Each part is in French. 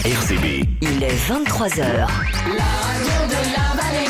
RCB. Il est 23h. La radio de la vallée,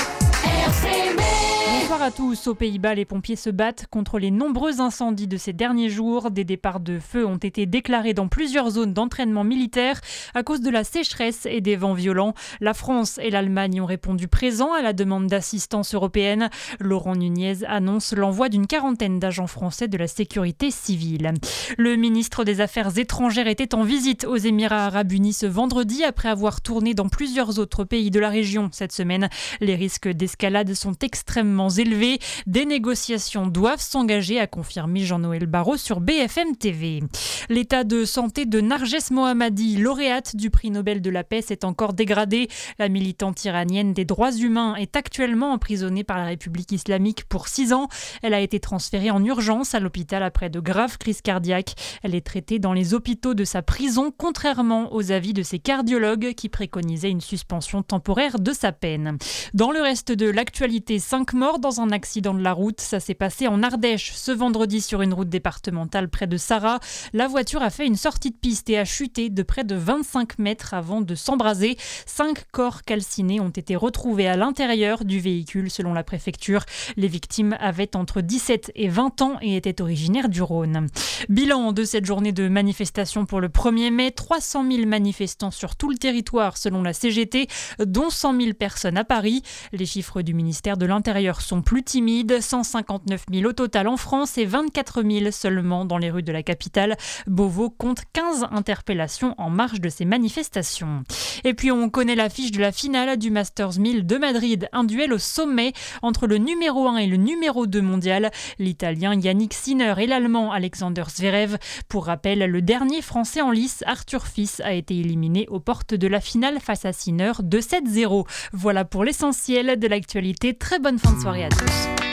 RCB. Bonsoir à tous. Aux Pays-Bas, les pompiers se battent contre les nombreux incendies de ces derniers jours. Des départs de feu ont été déclarés dans plusieurs zones d'entraînement militaire à cause de la sécheresse et des vents violents. La France et l'Allemagne ont répondu présents à la demande d'assistance européenne. Laurent Nunez annonce l'envoi d'une quarantaine d'agents français de la sécurité civile. Le ministre des Affaires étrangères était en visite aux Émirats arabes unis ce vendredi après avoir tourné dans plusieurs autres pays de la région cette semaine. Les risques d'escalade sont extrêmement élevés. Des négociations doivent s'engager, a confirmé Jean-Noël Barrot sur BFM TV. L'état de santé de Narges Mohammadi, lauréate du prix Nobel de la paix, s'est encore dégradé. La militante iranienne des droits humains est actuellement emprisonnée par la République islamique pour 6 ans. Elle a été transférée en urgence à l'hôpital après de graves crises cardiaques. Elle est traitée dans les hôpitaux de sa prison, contrairement aux avis de ses cardiologues qui préconisaient une suspension temporaire de sa peine. Dans le reste de l'actualité, 5 morts dans un accident de la route. Ça s'est passé en Ardèche ce vendredi sur une route départementale près de Sarrat. La voiture a fait une sortie de piste et a chuté de près de 25 mètres avant de s'embraser. 5 corps calcinés ont été retrouvés à l'intérieur du véhicule selon la préfecture. Les victimes avaient entre 17 et 20 ans et étaient originaires du Rhône. Bilan de cette journée de manifestation pour le 1er mai, 300 000 manifestants sur tout le territoire selon la CGT, dont 100 000 personnes à Paris. Les chiffres du ministère de l'Intérieur sont plus timides, 159 000 au total en France et 24 000 seulement dans les rues de la capitale. Beauvau compte 15 interpellations en marge de ces manifestations. Et puis on connaît l'affiche de la finale du Masters 1000 de Madrid, un duel au sommet entre le numéro 1 et le numéro 2 mondial, l'Italien Yannick Sinner et l'Allemand Alexander Zverev. Pour rappel, le dernier Français en lice, Arthur Fils, a été éliminé aux portes de la finale face à Sinner de 7-0. Voilà pour l'essentiel de l'actualité. Très bonne fin de soirée à tous.